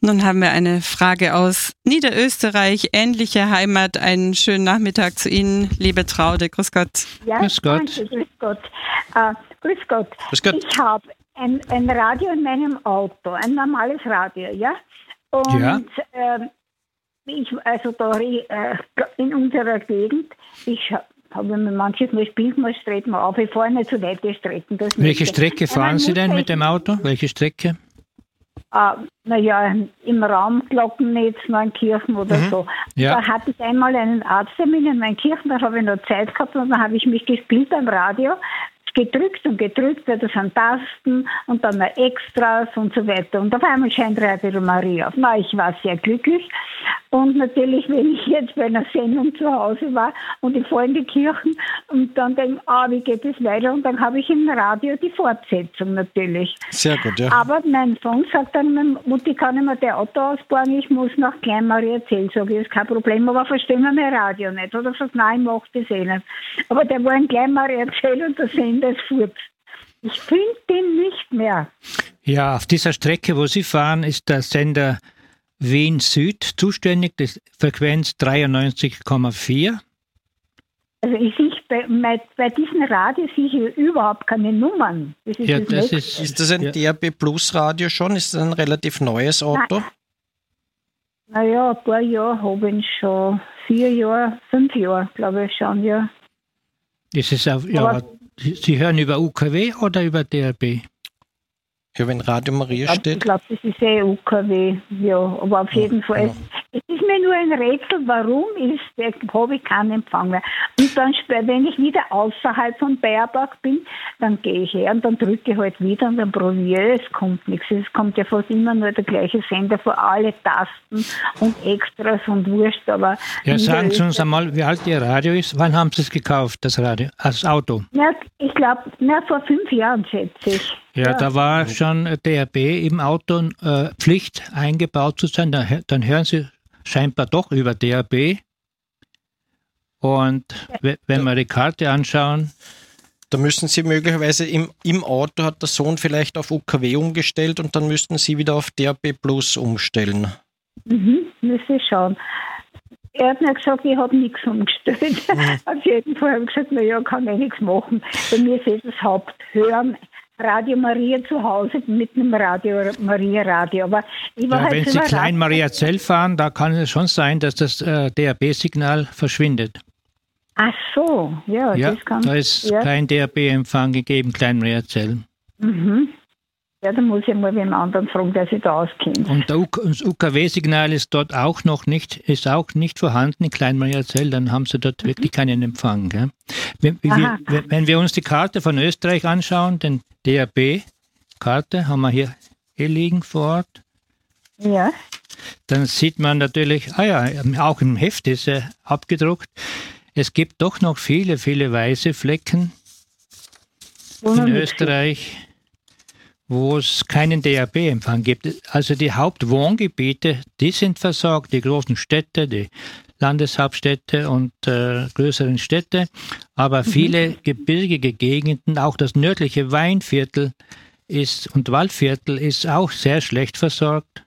Nun haben wir eine Frage aus Niederösterreich, ähnliche Heimat. Einen schönen Nachmittag zu Ihnen, liebe Traude. Grüß Gott. Ja, Grüß Gott. Danke, grüß Gott. Grüß Gott. Grüß Gott. Ich habe ein Radio in meinem Auto, ein normales Radio, ja? Und Ja. also da in unserer Gegend, ich habe mir manches Mal spielt, man streiten wir auf. Ich fahre nicht so weite Strecken. Welche Strecke fahren Sie denn mit dem Auto? Welche Strecke? Im Raum Glockennetz, Neunkirchen oder so. Ja. Da hatte ich einmal einen Arzttermin in Neunkirchen, da habe ich noch Zeit gehabt und dann habe ich mich gespielt am Radio, gedrückt, weil das sind Tasten und dann noch Extras und so weiter. Und auf einmal scheint Radio Maria auf. Na, ich war sehr glücklich. Und natürlich, wenn ich jetzt bei einer Sendung zu Hause war und ich fahre in die Kirchen und dann denke, wie geht es weiter? Und dann habe ich im Radio die Fortsetzung natürlich. Sehr gut, ja. Aber mein Sohn sagt dann, Mutti, kann ich mir der Auto ausbauen? Ich muss nach Klein Mariazell. Sag ich, ist kein Problem, aber verstehen wir mein Radio nicht? Oder sagt, nein, ich mache das eh nicht. Aber der war in Klein Mariazell und der Sender ist fort. Ich finde den nicht mehr. Ja, auf dieser Strecke, wo Sie fahren, ist der Sender Wien Süd zuständig, das Frequenz 93,4. Also ich sehe bei diesen Radios sehe ich überhaupt keine Nummern. Das ist Ja, das Ist das ein DAB Plus Radio schon? Ist das ein relativ neues Auto? Naja, ein paar Jahre habe ich schon. 4 Jahre, 5 Jahre, glaube ich schon, ja. Ist es auf, ja, Sie hören über UKW oder über DAB? Ja, wenn Radio Maria Ich steht. glaube, das ist UKW, ja, aber auf jeden Fall. Es ist mir nur ein Rätsel, warum habe ich keinen Empfang mehr. Und dann, wenn ich wieder außerhalb von Bayerbach bin, dann gehe ich her und dann drücke ich halt wieder und dann probiere es kommt nichts. Es kommt ja fast immer nur der gleiche Sender vor alle Tasten und Extras und Wurscht, aber... Ja, sagen Sie uns einmal, wie alt Ihr Radio ist. Wann haben Sie es gekauft, das Radio, das Auto? Ja, ich glaube, vor 5 Jahren, schätze ich. Ja, da war schon DAB im Auto Pflicht eingebaut zu sein. Dann hören Sie scheinbar doch über DAB. Und wenn wir die Karte anschauen... Da müssen Sie möglicherweise im Auto hat der Sohn vielleicht auf UKW umgestellt und dann müssten Sie wieder auf DAB Plus umstellen. Müsste ich schauen. Er hat mir gesagt, ich habe nichts umgestellt. Auf jeden Fall habe ich gesagt, naja, kann ich nichts machen. Bei mir ist das Haupthören. Radio Maria zu Hause mit einem Radio Maria. Aber ich war wenn Sie Klein Mariazell fahren, da kann es schon sein, dass das DAB-Signal verschwindet. Ach so, ja, das kann... Da ist kein DAB-Empfang gegeben, Klein Mariazell. Ja, da muss ich mal wem anderen fragen, der sich da auskennt. Und das UKW-Signal ist dort auch nicht vorhanden in Klein Mariazell, dann haben Sie dort wirklich keinen Empfang. Gell? Wenn wir uns die Karte von Österreich anschauen, den DAB-Karte haben wir hier liegen vor Ort. Ja. Dann sieht man natürlich, auch im Heft ist er abgedruckt, es gibt doch noch viele, viele weiße Flecken in Österreich, wo es keinen DAB-Empfang gibt. Also die Hauptwohngebiete, die sind versorgt, die großen Städte, die Landeshauptstädte und größeren Städte, aber viele gebirgige Gegenden, auch das nördliche Weinviertel und Waldviertel ist auch sehr schlecht versorgt.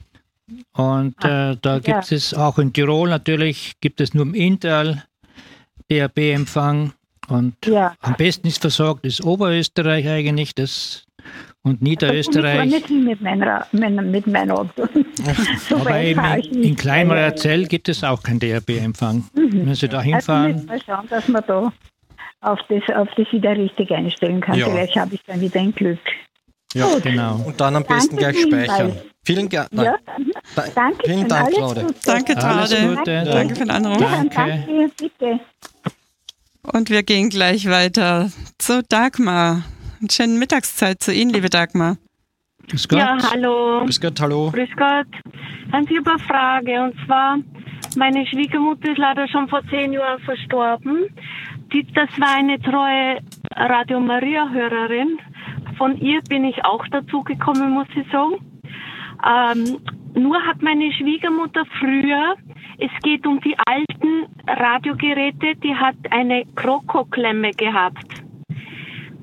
Und da gibt es auch in Tirol natürlich, gibt es nur im Inntal DAB-Empfang und am besten ist versorgt ist Oberösterreich eigentlich, und Niederösterreich. Ich fahre nicht mit meinem Auto. Aber eben in Klein Mariazell gibt es auch keinen DAB-Empfang. Wenn Sie da hinfahren. Also müssen wir schauen, dass man da auf das wieder richtig einstellen kann. Ja. Vielleicht habe ich dann wieder ein Glück. Ja, Gut. Genau. Und dann am besten Danke gleich speichern. vielmals. Vielen Dank. Ja. Danke. Vielen Dank, alles Claude. Gute. Danke, Alles Traude. Gute. Danke für den Anruf. Danke, bitte. Und wir gehen gleich weiter zu Dagmar. Eine schöne Mittagszeit zu Ihnen, liebe Dagmar. Grüß Gott. Ja, hallo. Grüß Gott, hallo. Grüß Gott. Haben Sie eine Frage? Und zwar, meine Schwiegermutter ist leider schon vor 10 Jahren verstorben. Das war eine treue Radio Maria-Hörerin. Von ihr bin ich auch dazugekommen, muss ich sagen. Nur hat meine Schwiegermutter früher, es geht um die alten Radiogeräte, die hat eine Krokoklemme gehabt.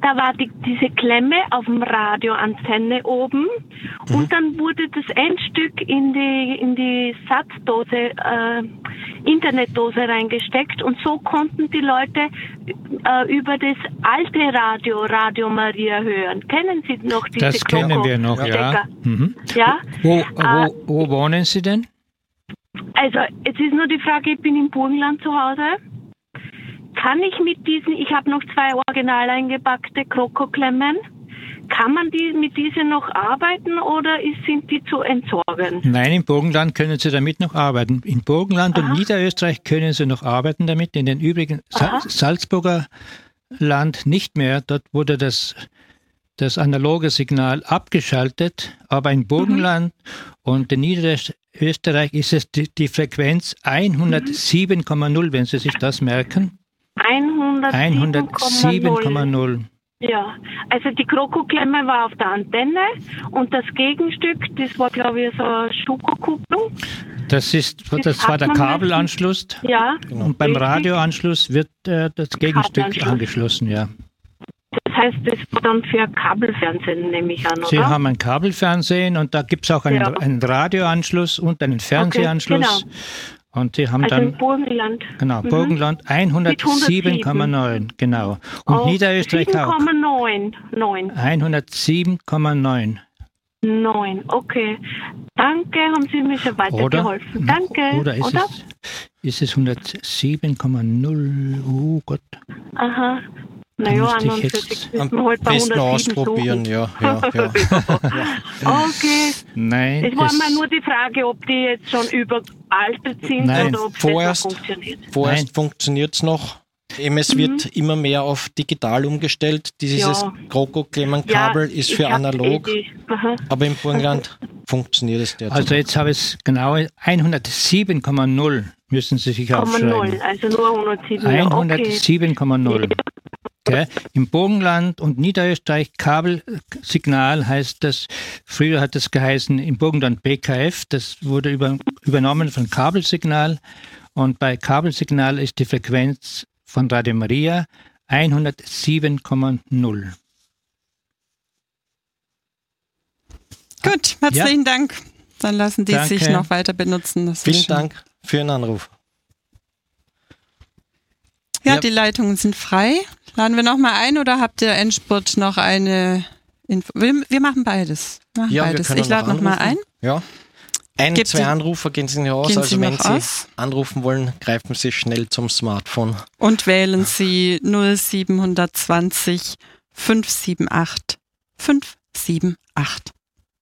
da war diese Klemme auf dem Radioantenne oben und dann wurde das Endstück in die Satzdose, Internetdose reingesteckt und so konnten die Leute über das alte Radio Maria hören. Kennen Sie noch diese Das kennen wir noch, ja. Mhm. Ja? Wo wohnen Sie denn? Also, jetzt ist nur die Frage, ich bin im Burgenland zu Hause. Kann ich ich habe noch 2 original eingepackte Krokoklemmen. Kann man mit diesen noch arbeiten oder sind die zu entsorgen? Nein, im Burgenland können Sie damit noch arbeiten. Im Burgenland und Niederösterreich können Sie noch arbeiten damit. In den übrigen Salzburger Land nicht mehr. Dort wurde das analoge Signal abgeschaltet. Aber im Burgenland und in Niederösterreich ist es die Frequenz 107,0, wenn Sie sich das merken. 107,0. Ja, also die Krokoklemme war auf der Antenne und das Gegenstück, das war glaube ich so eine Schokokupplung. Das war der Kabelanschluss. Ja. Und beim Radioanschluss wird das Gegenstück angeschlossen, ja. Das heißt, das war dann für Kabelfernsehen, nehme ich an, oder? Sie haben ein Kabelfernsehen und da gibt es auch einen Radioanschluss und einen Fernsehanschluss. Okay, genau. Und die haben also dann. Im Burgenland. Genau, Burgenland 107,9, genau. Und Niederösterreich auch. 7,9. 107,9. 9, okay. Danke, haben Sie mir schon weitergeholfen. Danke. Oder ist es 107,0? Oh Gott. Aha. Naja, an und für sich müssen wir halt bei 107 ausprobieren, ja. Okay. Nein. Es war mal nur die Frage, ob die jetzt schon überaltet sind oder ob das noch funktioniert. Vorerst funktioniert es noch. Es wird immer mehr auf digital umgestellt. Dieses Krokoklemmenkabel ist für analog. Aber im Burgenland funktioniert es derzeit. Also jetzt habe ich es genau 107,0 müssen Sie sich aufschreiben. Also nur 107. 107,0. Okay. Im Burgenland und Niederösterreich Kabelsignal heißt das, früher hat es geheißen im Burgenland BKF, das wurde übernommen von Kabelsignal und bei Kabelsignal ist die Frequenz von Radio Maria 107,0. Gut, herzlichen Dank. Dann lassen die sich noch weiter benutzen. Vielen Dank für Ihren Anruf. Ja, die Leitungen sind frei. Laden wir nochmal ein oder habt ihr Endspurt noch eine Info? Wir machen beides. Ich lade nochmal ein. Ja. 2 Anrufer gehen Sie nicht aus. Also wenn Sie anrufen wollen, greifen Sie schnell zum Smartphone. Und wählen Sie 0720 578 578.